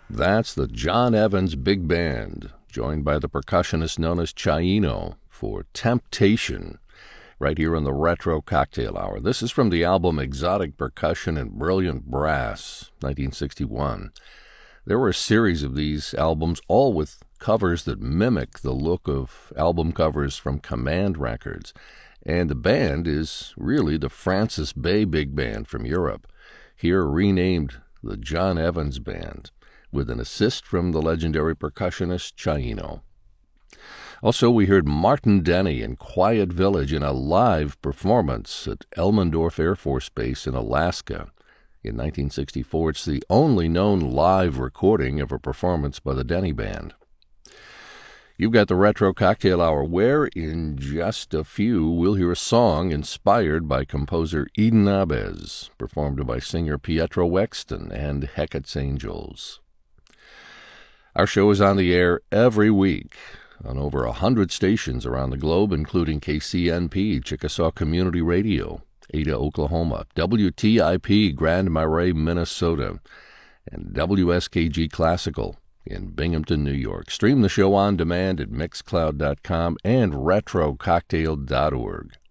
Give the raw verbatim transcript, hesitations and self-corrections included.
That's the John Evans Big Band, joined by the percussionist known as Chaino for Temptation, right here on the Retro Cocktail Hour. This is from the album Exotic Percussion and Brilliant Brass, nineteen sixty-one. There were a series of these albums, all with covers that mimic the look of album covers from Command Records. And the band is really the Francis Bay Big Band from Europe, here renamed the John Evans Band, with an assist from the legendary percussionist Chaino. Also, we heard Martin Denny and Quiet Village in a live performance at Elmendorf Air Force Base in Alaska in nineteen sixty-four. It's the only known live recording of a performance by the Denny Band. You've got the Retro Cocktail Hour, where in just a few we'll hear a song inspired by composer Eden Abes, performed by singer Pietro Wexton and Hecat's Angels. Our show is on the air every week on over one hundred stations around the globe, including K C N P, Chickasaw Community Radio, Ada, Oklahoma, W T I P, Grand Marais, Minnesota, and W S K G Classical in Binghamton, New York. Stream the show on demand at mixcloud dot com and retro cocktail dot org.